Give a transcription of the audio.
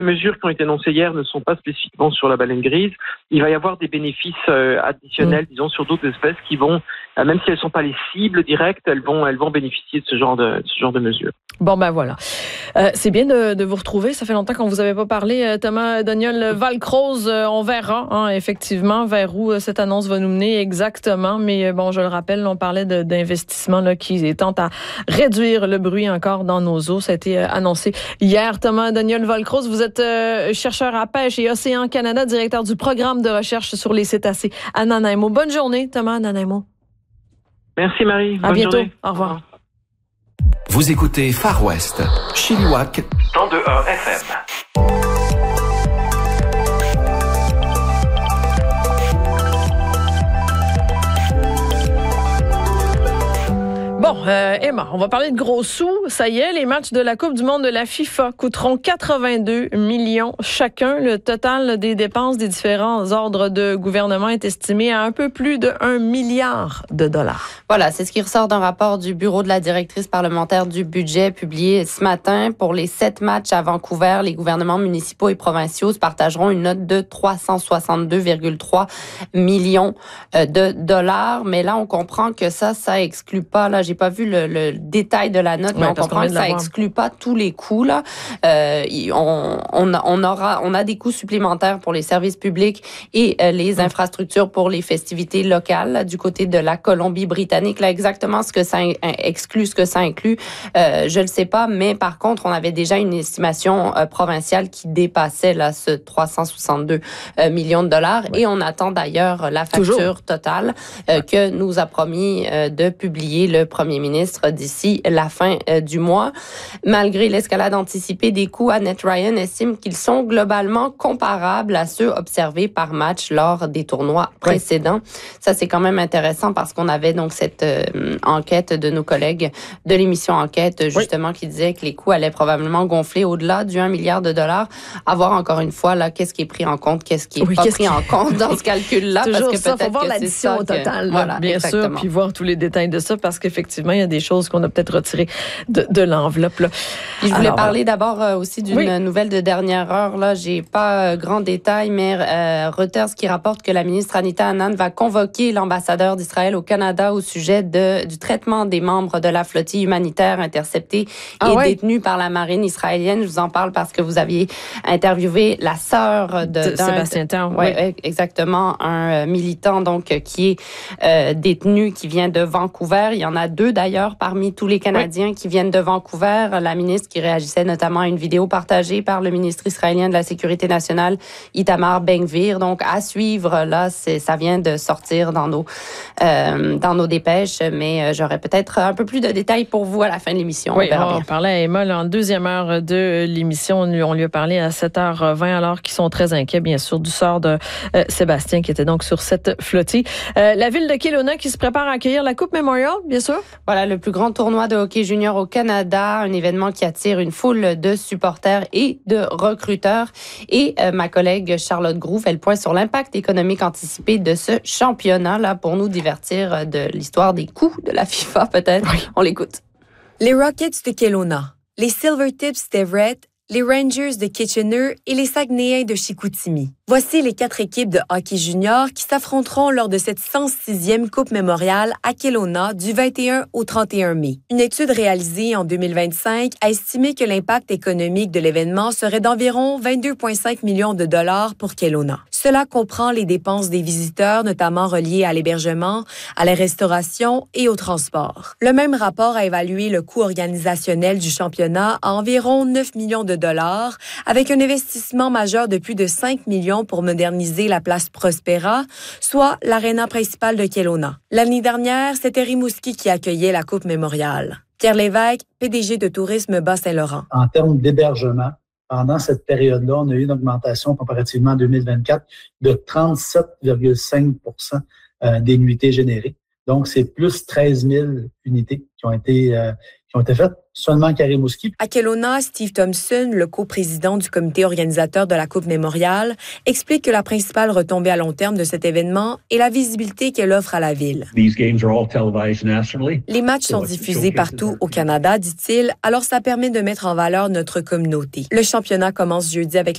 mesures qui ont été annoncées hier ne sont pas spécifiquement sur la baleine grise. Il va y avoir des bénéfices additionnels, disons, sur d'autres espèces qui vont, même si elles ne sont pas les cibles directes, elles vont bénéficier de ce genre de mesures. Bon, ben voilà. C'est bien de vous retrouver. Ça fait longtemps qu'on ne vous avait pas parlé. Thomas Daniel Valcroze, on verra effectivement vers où cette annonce va nous mener exactement. Mais bon, je le rappelle, on parlait d'investissements qui tentent à réduire le bruit encore dans nos eaux. Ça a été annoncé hier. Thomas Daniel Valcroze, vous êtes chercheur à pêche et Océan Canada, directeur du programme de recherche sur les cétacés à Nanaimo. Bonne journée, Thomas, à Nanaimo. Merci, Marie. À bientôt. Journée. Au revoir. Vous écoutez Far West, Chilliwack, 102.1 FM. Bon, Emma, on va parler de gros sous. Ça y est, les matchs de la Coupe du monde de la FIFA coûteront 82 millions chacun. Le total des dépenses des différents ordres de gouvernement est estimé à un peu plus de 1 milliard de dollars. Voilà, c'est ce qui ressort d'un rapport du bureau de la directrice parlementaire du budget publié ce matin. Pour les 7 matchs à Vancouver, les gouvernements municipaux et provinciaux se partageront une note de 362,3 millions de dollars. Mais là, on comprend que ça exclut pas, là, j'ai pas vu le détail de la note, mais on comprend que ça exclut pas tous les coûts, là. On a des coûts supplémentaires pour les services publics et les infrastructures pour les festivités locales, là, du côté de la Colombie-Britannique. Là, exactement ce que ça exclut, ce que ça inclut, je le sais pas, mais par contre, on avait déjà une estimation provinciale qui dépassait, là, ce 362 millions de dollars. Ouais. Et on attend d'ailleurs la facture totale que nous a promis de publier le premier ministre d'ici la fin du mois. Malgré l'escalade anticipée des coûts, Annette Ryan estime qu'ils sont globalement comparables à ceux observés par match lors des tournois précédents. Ça, c'est quand même intéressant parce qu'on avait donc cette enquête de nos collègues de l'émission Enquête, justement, qui disait que les coûts allaient probablement gonfler au-delà du 1 milliard de dollars. À voir encore une fois, là, qu'est-ce qui est pris en compte, qu'est-ce qui est pas pris en compte dans ce calcul-là. Toujours parce que ça, peut-être faut voir que l'addition au total. Voilà, bien sûr, puis voir tous les détails de ça, parce qu'effectivement, il y a des choses qu'on a peut-être retirées de l'enveloppe. Là. Puis je voulais parler d'abord aussi d'une nouvelle de dernière heure. Là, j'ai pas grand détail, mais Reuters qui rapporte que la ministre Anita Anand va convoquer l'ambassadeur d'Israël au Canada au sujet du traitement des membres de la flottille humanitaire interceptés et détenus par la marine israélienne. Je vous en parle parce que vous aviez interviewé la sœur de Sébastien Thaon. Oui, exactement, un militant donc qui est détenu, qui vient de Vancouver. Il y en a 2 d'ailleurs parmi tous les Canadiens qui viennent de Vancouver. La ministre qui réagissait notamment à une vidéo partagée par le ministre israélien de la Sécurité nationale, Itamar Ben-Gvir. Donc, à suivre, là, ça vient de sortir dans nos dépêches, mais j'aurai peut-être un peu plus de détails pour vous à la fin de l'émission. Oui, on parlait à Emma en deuxième heure de l'émission. On lui a parlé à 7h20, alors qu'ils sont très inquiets, bien sûr, du sort de Sébastien, qui était donc sur cette flottille. La ville de Kelowna qui se prépare à accueillir la Coupe Memorial, bien sûr. Voilà, le plus grand tournoi de hockey junior au Canada, un événement qui attire une foule de supporters et de recruteurs. Et ma collègue Charlotte Groux fait le point sur l'impact économique anticipé de ce championnat-là pour nous divertir de l'histoire des coûts de la FIFA, peut-être. Oui. On l'écoute. Les Rockets de Kelowna, les Silvertips d'Everett, les Rangers de Kitchener et les Saguenayens de Chicoutimi. Voici les 4 équipes de hockey junior qui s'affronteront lors de cette 106e Coupe mémoriale à Kelowna du 21 au 31 mai. Une étude réalisée en 2025 a estimé que l'impact économique de l'événement serait d'environ 22,5 millions de dollars pour Kelowna. Cela comprend les dépenses des visiteurs, notamment reliées à l'hébergement, à la restauration et au transport. Le même rapport a évalué le coût organisationnel du championnat à environ 9 millions de dollars, avec un investissement majeur de plus de 5 millions pour moderniser la place Prospera, soit l'aréna principale de Kelowna. L'année dernière, c'était Rimouski qui accueillait la Coupe mémoriale. Pierre Lévesque, PDG de Tourisme Bas-Saint-Laurent. En termes d'hébergement, pendant cette période-là, on a eu une augmentation comparativement à 2024 de 37,5 % des nuitées générées. Donc, c'est plus 13 000 unités qui ont été faites seulement qu'à Rimouski. À Kelowna, Steve Thompson, le coprésident du comité organisateur de la Coupe mémoriale, explique que la principale retombée à long terme de cet événement est la visibilité qu'elle offre à la ville. Les matchs sont diffusés partout au Canada, dit-il, alors ça permet de mettre en valeur notre communauté. Le championnat commence jeudi avec